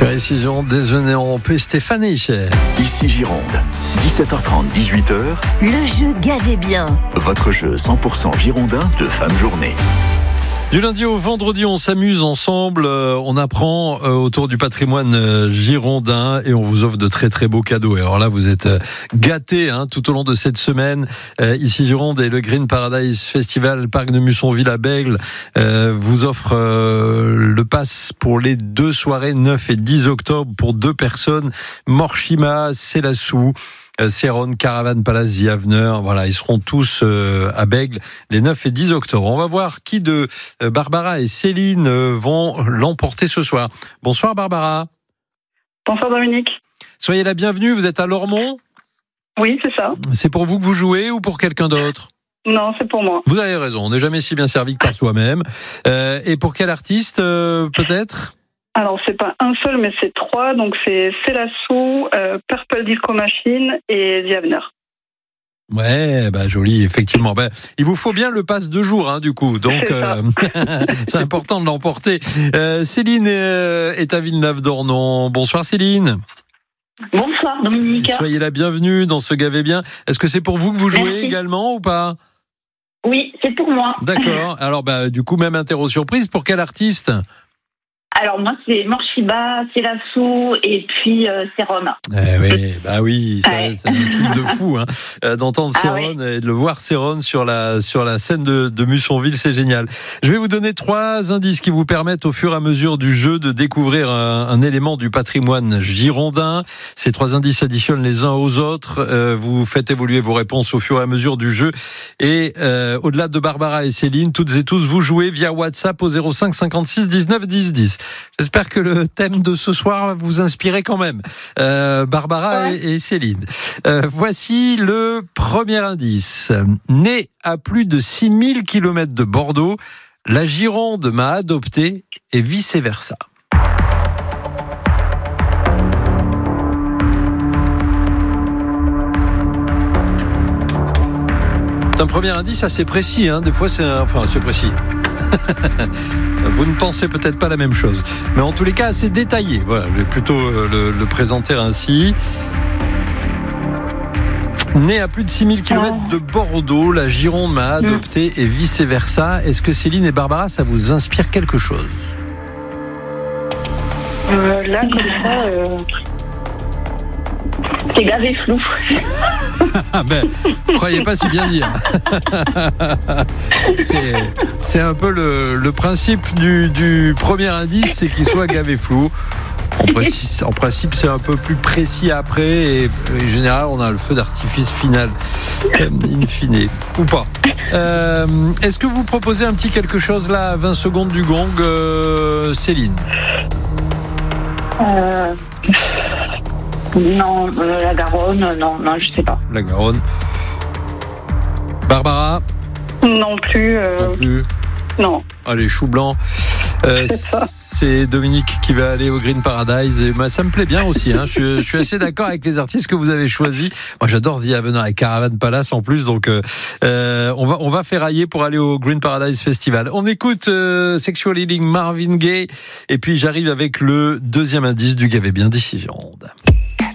Sur Ici Gironde, déjeuner en paix, Stéphanie. Ici Gironde, 17h30, 18h. Le jeu Gavez bien. Votre jeu 100% girondin de fin de journée. Du lundi au vendredi, on s'amuse ensemble, on apprend autour du patrimoine girondin et on vous offre de très très beaux cadeaux. Et alors là, vous êtes gâtés tout au long de cette semaine. Ici Gironde et le Green Paradise Festival Parc de Mussonville à Bègles vous offre le pass pour les 2 soirées 9 et 10 octobre pour 2 personnes. Morchima, Célassou, Céronne, Caravane Palace, The Avener, voilà, ils seront tous à Bègles les 9 et 10 octobre. On va voir qui de Barbara et Céline vont l'emporter ce soir. Bonsoir Barbara. Bonsoir Dominique. Soyez la bienvenue, vous êtes à Lormont ? Oui, c'est ça. C'est pour vous que vous jouez ou pour quelqu'un d'autre ? Non, c'est pour moi. Vous avez raison, on n'est jamais si bien servi que par soi-même. Et pour quel artiste peut-être ? Alors, c'est pas un seul, mais c'est 3. Donc, c'est Célassou, Purple Disco Machine et The Avener. Ouais, joli, effectivement. Il vous faut bien le pass 2 jours, du coup. Donc, c'est important de l'emporter. Céline est à Villeneuve-d'Ornon. Bonsoir Céline. Bonsoir Dominique. Soyez la bienvenue dans ce Gavez bien. Est-ce que c'est pour vous que vous jouez également ou pas ? Oui, c'est pour moi. D'accord. Alors, du coup, même interro surprise. Pour quel artiste ? Alors moi c'est Morchiba, Célassou et puis Céronne. Oui, c'est un truc de fou d'entendre Céronne et de le voir Céronne sur la scène de Mussonville, c'est génial. Je vais vous donner 3 indices qui vous permettent au fur et à mesure du jeu de découvrir un élément du patrimoine girondin. Ces 3 indices s'additionnent les uns aux autres. Vous faites évoluer vos réponses au fur et à mesure du jeu. Et au-delà de Barbara et Céline, toutes et tous, vous jouez via WhatsApp au 05 56 19 10 10. J'espère que le thème de ce soir va vous inspirer quand même, Barbara et Céline. Voici le premier indice. Né à plus de 6000 km de Bordeaux, la Gironde m'a adopté et vice-versa. C'est un premier indice assez précis, des fois c'est précis. Vous ne pensez peut-être pas la même chose, mais en tous les cas assez détaillé. Voilà, je vais plutôt le présenter ainsi. Né à plus de 6000 km de Bordeaux, la Gironde m'a adopté et vice-versa. Est-ce que Céline et Barbara, ça vous inspire quelque chose ? Là, comme ça... C'est gavé flou. Croyez pas si bien dire. C'est un peu le principe du premier indice, c'est qu'il soit gavé flou. En principe, c'est un peu plus précis après et en général, on a le feu d'artifice final, in fine, ou pas. Est-ce que vous proposez un petit quelque chose là, à 20 secondes du gong, Céline ? Non, la Garonne, non, je sais pas. La Garonne. Barbara ? Non plus. Non plus. Non. Allez, chou blanc. C'est Dominique qui va aller au Green Paradise et ça me plaît bien aussi. Je suis assez d'accord avec les artistes que vous avez choisis. Moi, j'adore The Avener et Caravane Palace en plus, donc on va ferrailler pour aller au Green Paradise Festival. On écoute Sexual Healing, Marvin Gaye, et puis j'arrive avec le deuxième indice du Gavez bien d'ici Gironde.